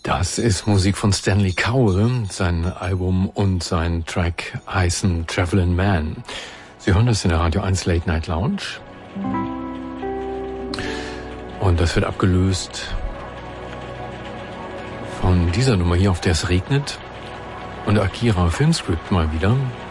Das ist Musik von Stanley Cowell. Sein Album und sein Track heißen Travelin' Man. Sie hören das in der Radio 1 Late Night Lounge. Und das wird abgelöst von dieser Nummer hier, auf der es regnet. Und Akira Filmscript mal wieder.